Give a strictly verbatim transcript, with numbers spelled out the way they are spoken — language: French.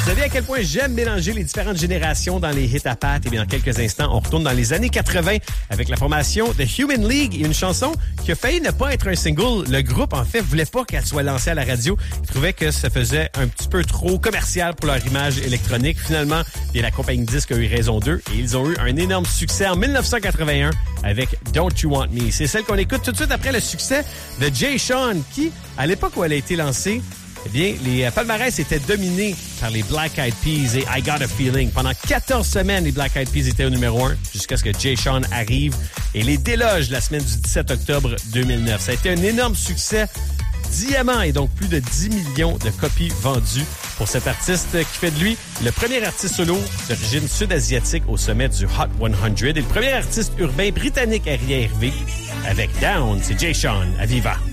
Vous savez à quel point j'aime mélanger les différentes générations dans les hits à Pat? Et bien, dans quelques instants, on retourne dans les années quatre-vingt avec la formation The Human League et une chanson qui a failli ne pas être un single. Le groupe, en fait, voulait pas qu'elle soit lancée à la radio. Ils trouvaient que ça faisait un petit peu trop commercial pour leur image électronique. Finalement, bien, la compagnie disque a eu raison d'eux et ils ont eu un énorme succès en dix-neuf cent quatre-vingt-un avec Don't You Want Me. C'est celle qu'on écoute tout de suite après le succès de Jay Sean qui, à l'époque où elle a été lancée, eh bien, les palmarès étaient dominés par les Black Eyed Peas et I Got a Feeling. Pendant quatorze semaines, les Black Eyed Peas étaient au numéro un jusqu'à ce que Jay Sean arrive et les déloge la semaine du dix-sept octobre deux mille neuf. Ça a été un énorme succès. Diamant et donc plus de dix millions de copies vendues pour cet artiste qui fait de lui le premier artiste solo d'origine sud-asiatique au sommet du Hot cent et le premier artiste urbain britannique à y arriver avec Down. C'est Jay Sean à Viva.